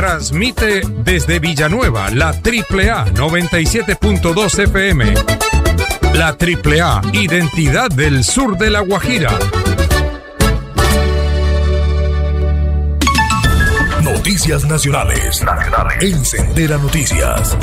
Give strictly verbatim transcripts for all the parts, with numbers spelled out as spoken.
Transmite desde Villanueva la Triple A noventa y siete punto dos F M. La Triple A, identidad del sur de La Guajira. Noticias nacionales. Nacionales. En Sendera Noticias.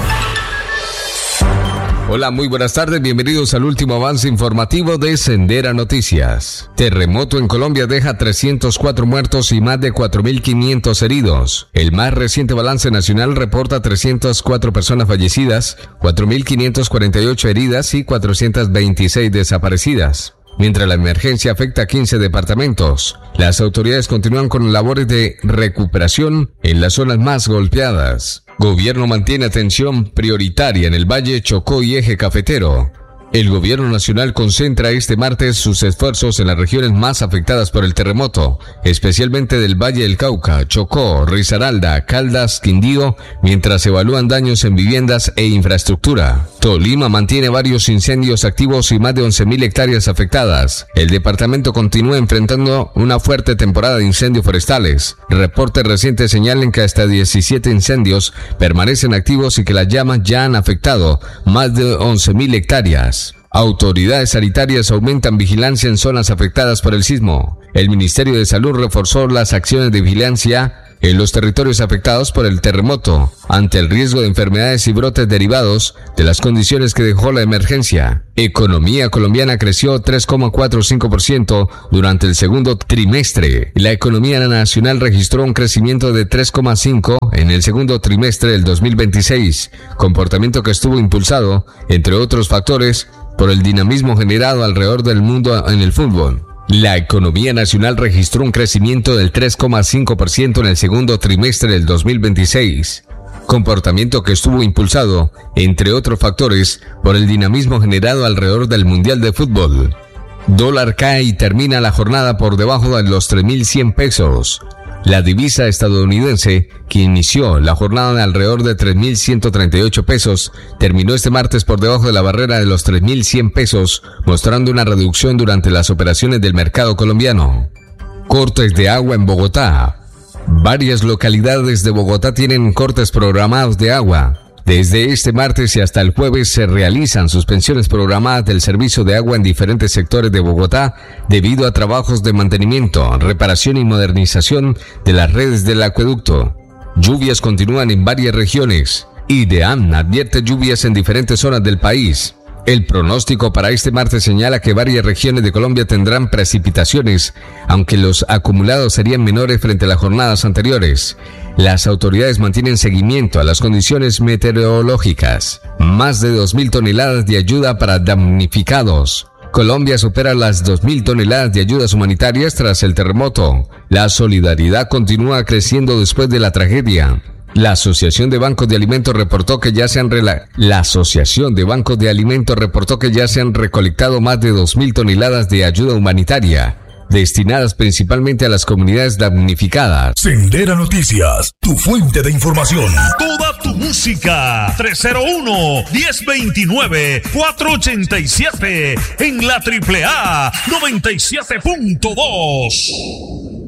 Hola, muy buenas tardes, bienvenidos al último avance informativo de Sendera Noticias. Terremoto en Colombia deja trescientos cuatro muertos y más de cuatro mil quinientos heridos. El más reciente balance nacional reporta trescientas cuatro personas fallecidas, cuatro mil quinientas cuarenta y ocho heridas y cuatrocientas veintiséis desaparecidas. Mientras la emergencia afecta a quince departamentos, las autoridades continúan con labores de recuperación en las zonas más golpeadas. Gobierno mantiene atención prioritaria en el Valle, Chocó y Eje Cafetero. El gobierno nacional concentra este martes sus esfuerzos en las regiones más afectadas por el terremoto, especialmente del Valle del Cauca, Chocó, Risaralda, Caldas, Quindío, mientras evalúan daños en viviendas e infraestructura. Tolima mantiene varios incendios activos y más de once mil hectáreas afectadas. El departamento continúa enfrentando una fuerte temporada de incendios forestales. Reportes recientes señalan que hasta diecisiete incendios permanecen activos y que las llamas ya han afectado más de once mil hectáreas. Autoridades sanitarias aumentan vigilancia en zonas afectadas por el sismo. El Ministerio de Salud reforzó las acciones de vigilancia en los territorios afectados por el terremoto, ante el riesgo de enfermedades y brotes derivados de las condiciones que dejó la emergencia. Economía colombiana creció tres coma cuarenta y cinco por ciento durante el segundo trimestre. La economía nacional registró un crecimiento de tres coma cinco por ciento en el segundo trimestre del dos mil veintiséis, comportamiento que estuvo impulsado, entre otros factores, por el dinamismo generado alrededor del mundo en el fútbol. La economía nacional registró un crecimiento del tres coma cinco por ciento en el segundo trimestre del dos mil veintiséis, comportamiento que estuvo impulsado, entre otros factores, por el dinamismo generado alrededor del Mundial de Fútbol. Dólar cae y termina la jornada por debajo de los tres mil cien pesos. La divisa estadounidense, que inició la jornada de alrededor de tres mil ciento treinta y ocho pesos, terminó este martes por debajo de la barrera de los tres mil cien pesos, mostrando una reducción durante las operaciones del mercado colombiano. Cortes de agua en Bogotá. Varias localidades de Bogotá tienen cortes programados de agua. Desde este martes y hasta el jueves se realizan suspensiones programadas del servicio de agua en diferentes sectores de Bogotá debido a trabajos de mantenimiento, reparación y modernización de las redes del acueducto. Lluvias continúan en varias regiones. IDEAM advierte lluvias en diferentes zonas del país. El pronóstico para este martes señala que varias regiones de Colombia tendrán precipitaciones, aunque los acumulados serían menores frente a las jornadas anteriores. Las autoridades mantienen seguimiento a las condiciones meteorológicas. Más de dos mil toneladas de ayuda para damnificados. Colombia supera las dos mil toneladas de ayudas humanitarias tras el terremoto. La solidaridad continúa creciendo después de la tragedia. La Asociación de Bancos de Alimentos reportó que ya se han rela- La Asociación de Bancos de Alimentos reportó que ya se han recolectado más de dos mil toneladas de ayuda humanitaria, destinadas principalmente a las comunidades damnificadas. Sendera Noticias, tu fuente de información. Toda tu música. tres cero uno, uno cero dos nueve, cuatro ocho siete en la Triple A noventa y siete punto dos.